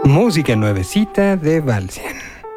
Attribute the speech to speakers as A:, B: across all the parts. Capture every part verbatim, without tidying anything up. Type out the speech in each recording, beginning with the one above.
A: Música nuevecita de Valsian.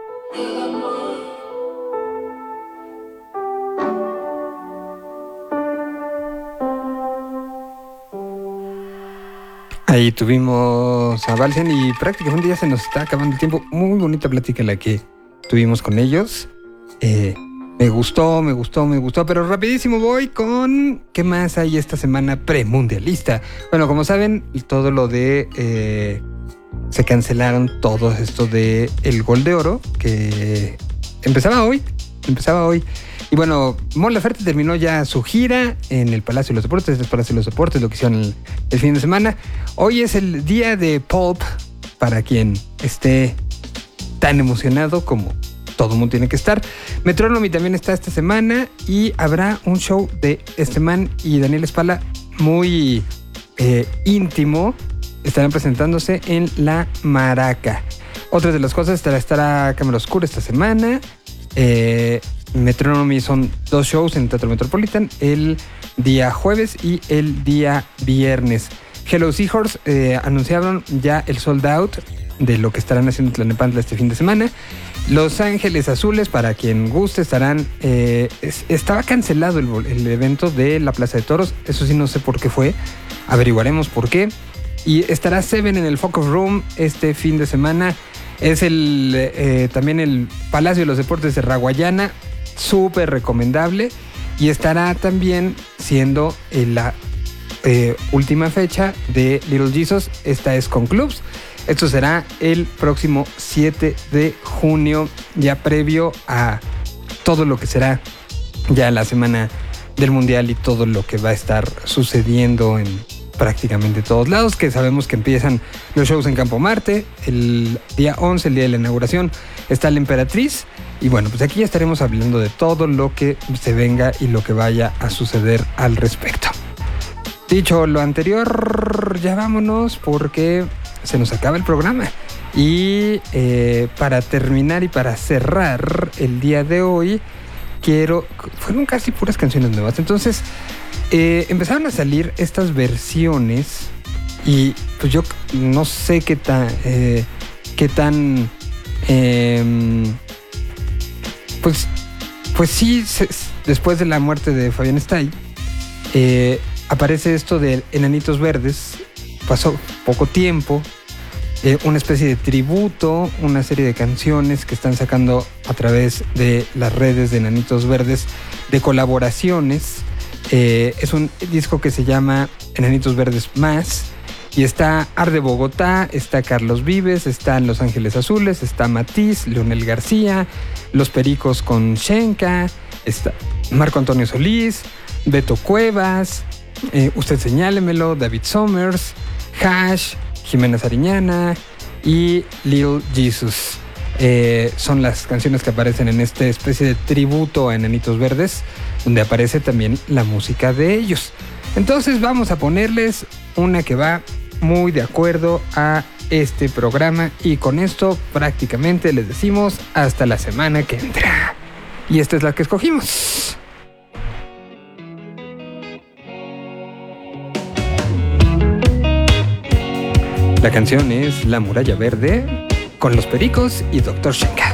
A: Ahí tuvimos a Valsian y prácticamente ya se nos está acabando el tiempo. Muy bonita plática la que tuvimos con ellos. Eh, me gustó, me gustó, me gustó. Pero rapidísimo voy con... ¿Qué más hay esta semana premundialista? Bueno, como saben, todo lo de... Eh, se cancelaron todo esto de el Gol de Oro, que empezaba hoy. Empezaba hoy. Y bueno, Mon Laferte terminó ya su gira en el Palacio de los Deportes, el Palacio de los Deportes, lo que hicieron el, el fin de semana. Hoy es el día de Pulp, para quien esté tan emocionado como todo el mundo tiene que estar. Metronomy también está esta semana y habrá un show de este man y Daniel Espala muy eh, íntimo. Estarán presentándose en La Maraca. Otras de las cosas, estará, estará Cámara Oscura esta semana. Eh... Metronomy son dos shows en Teatro Metropolitan el día jueves y el día viernes. Hello Seahorse eh, anunciaron ya el sold out de lo que estarán haciendo en Tlalnepantla este fin de semana. Los Ángeles Azules, para quien guste, estarán... Eh, es, estaba cancelado el, el evento de la Plaza de Toros. Eso sí, no sé por qué fue. Averiguaremos por qué. Y estará Seven en el Focus Room este fin de semana. Es el eh, también el Palacio de los Deportes de Raguayana. Súper recomendable. Y estará también siendo en la eh, última fecha de Little Jesus. Esta es con clubs. Esto será el próximo siete de junio, ya previo a todo lo que será ya la semana del Mundial y todo lo que va a estar sucediendo en prácticamente todos lados, que sabemos que empiezan los shows en Campo Marte. El día once, el día de la inauguración, está la Emperatriz. Y bueno, pues aquí ya estaremos hablando de todo lo que se venga y lo que vaya a suceder al respecto. Dicho lo anterior, ya vámonos porque se nos acaba el programa. Y eh, para terminar y para cerrar el día de hoy, quiero... Fueron casi puras canciones nuevas. Entonces, eh, empezaron a salir estas versiones y pues yo no sé qué tan... Eh, qué tan... Eh, Pues, pues sí, se, después de la muerte de Fabián Stay, eh, aparece esto de Enanitos Verdes. Pasó poco tiempo, eh, una especie de tributo, una serie de canciones que están sacando a través de las redes de Enanitos Verdes, de colaboraciones. Eh, es un disco que se llama Enanitos Verdes Más. Y está Arde Bogotá, está Carlos Vives, están Los Ángeles Azules, está Matiz, Leonel García, Los Pericos con Shenka, está Marco Antonio Solís, Beto Cuevas, eh, Usted Señálemelo, David Summers, Hash, Jimena Sariñana y Little Jesus. Eh, son las canciones que aparecen en esta especie de tributo a Enanitos Verdes, donde aparece también la música de ellos. Entonces vamos a ponerles una que va muy de acuerdo a este programa y con esto prácticamente les decimos hasta la semana que entra. Y esta es la que escogimos. La canción es La Muralla Verde con Los Pericos y doctor Shenka.